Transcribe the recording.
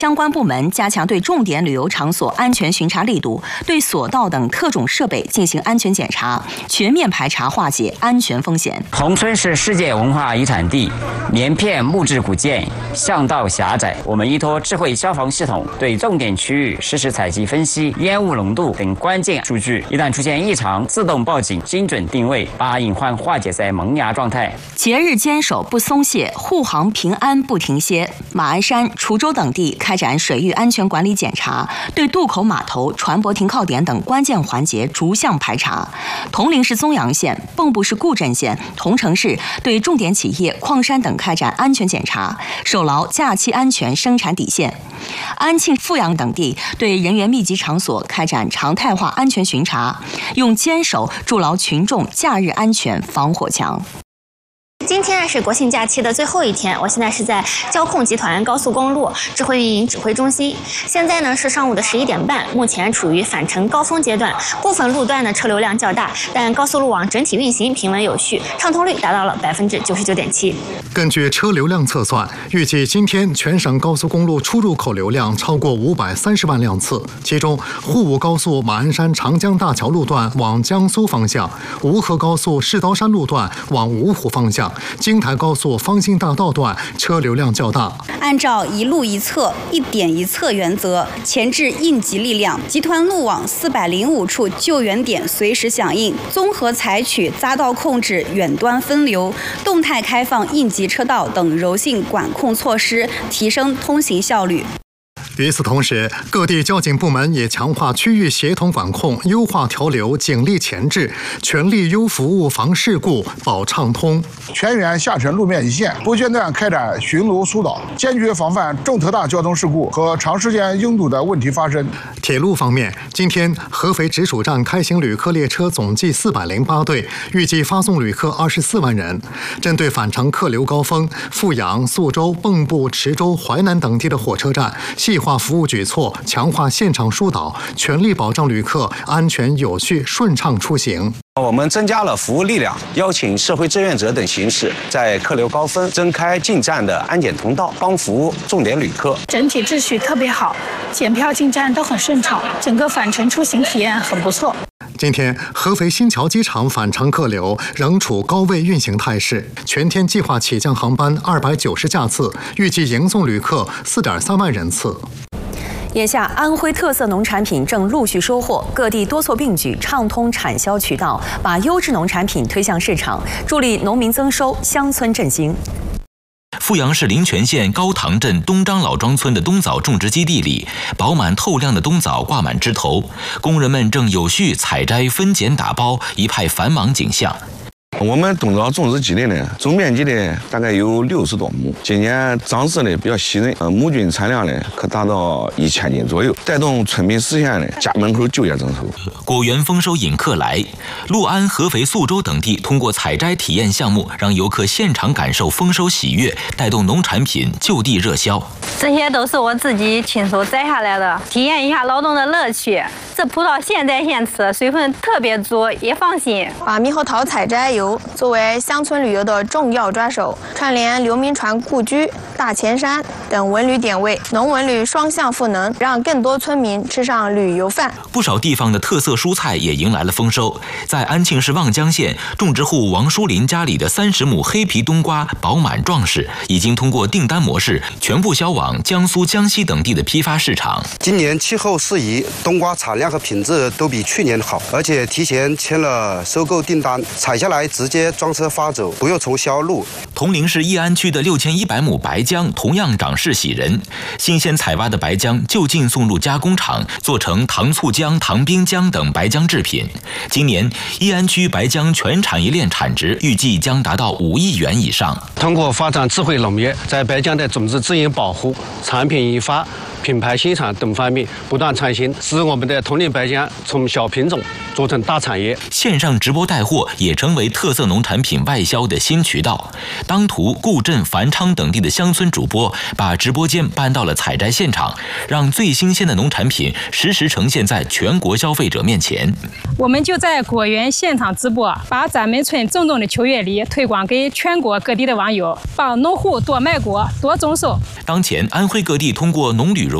相关部门加强对重点旅游场所安全巡查力度，对索道等特种设备进行安全检查，全面排查化解安全风险。 宏村是世界文化遗产地，连片木质古建，巷道狭窄。我们依托智慧消防系统，对重点区域实时采集分析烟雾浓度等关键数据，一旦出现异常，自动报警，精准定位，把隐患化解在萌芽状态。 节日坚守不松懈，护航平安不停歇。马鞍山、滁州等地开展水域安全管理检查，对渡口码头、船舶停靠点等关键环节逐项排查。铜陵市宗阳县、蚌埠市固镇县、桐城市对重点企业、矿山等开展安全检查，守牢假期安全生产底线。安庆、阜阳等地对人员密集场所开展常态化安全巡查，用坚守筑牢群众假日安全防火墙。 今天是国庆假期的最后一天，我现在是在交控集团高速公路智慧运营指挥中心。现在呢是上午的11点半，目前处于返程高峰阶段，部分路段的车流量较大，但高速路网整体运行平稳有序，畅通率达到了99.7%。 根据车流量测算，预计今天全省高速公路出入口流量超过530万辆次，其中沪武高速马鞍山长江大桥路段往江苏方向，吴河高速世刀山路段往芜湖方向，京台高速方兴大道段车流量较大。 按照一路一侧、一点一侧原则，前置应急力量，集团路网405处救援点随时响应，综合采取匝道控制、远端分流、动态开放应急车道等柔性管控措施，提升通行效率。 与此同时，各地交警部门也强化区域协同管控，优化调流，警力前置，全力优服务防事故、保畅通。 全员下沉路面一线，不间断开展巡逻疏导，坚决防范重特大交通事故和长时间拥堵的问题发生。 铁路方面，今天合肥直属站开行旅客列车总计408对，预计发送旅客24万人。针对返程客流高峰，阜阳、宿州、蚌埠、池州、淮南等地的火车站细化服务举措，强化现场疏导，全力保障旅客安全有序、顺畅出行。 我们增加了服务力量，邀请社会志愿者等形式，在客流高峰增开进站的安检通道，帮服务重点旅客。 整体秩序特别好，检票进站都很顺畅，整个返程出行体验很不错。 今天，合肥新桥机场返程客流仍处高位运行态势，全天计划起降航班290架次，预计迎送旅客4.3万人次。 眼下，安徽特色农产品正陆续收获，各地多措并举，畅通产销渠道，把优质农产品推向市场，助力农民增收、乡村振兴。 阜阳市临泉县高塘镇东张老庄村的冬枣种植基地里，饱满透亮的冬枣挂满枝头，工人们正有序采摘、分拣、打包，一派繁忙景象。 我们冬枣种植基地呢，总面积呢大概有60多亩，今年长势呢比较喜人，亩均产量呢可达到1000斤左右，带动村民实现呢家门口就业增收。 果园丰收引客来，六安、合肥、宿州等地通过采摘体验项目，让游客现场感受丰收喜悦，带动农产品就地热销。 这些都是我自己亲手摘下来的，体验一下劳动的乐趣。这葡萄现摘现吃，水分特别足，也放心。 把猕猴桃采摘游作为乡村旅游的重要抓手，串联刘铭传故居、大前山等文旅点位，农文旅双向赋能，让更多村民吃上旅游饭。 不少地方的特色蔬菜也迎来了丰收。在安庆市望江县，种植户王淑林家里的30亩黑皮冬瓜饱满壮实，已经通过订单模式全部销往江苏、江西等地的批发市场。 今年气候适宜，冬瓜产量和品质都比去年好，而且提前签了收购订单，采下来直接装车发走，不用重销路。 铜陵市义安区的6100亩白姜同样长势喜人，新鲜采挖的白姜就近送入加工厂，做成糖醋姜、糖冰姜等白姜制品。今年义安区白姜全产业链产值预计将达到5亿元以上。 通过发展智慧农业，在白姜的种子资源保护、产品研发、品牌生产等方面不断创新，使我们的铜陵白姜从小品种做成大产业。 线上直播带货也成为特色农产品外销的新渠道。当涂、固镇、繁昌等地的乡村主播把直播间搬到了采摘现场，让最新鲜的农产品实时呈现在全国消费者面前。 我们就在果园现场直播，把咱们村种的秋月梨推广给全国各地的网友，帮农户多卖果、多种收。 当前，安徽各地通过农旅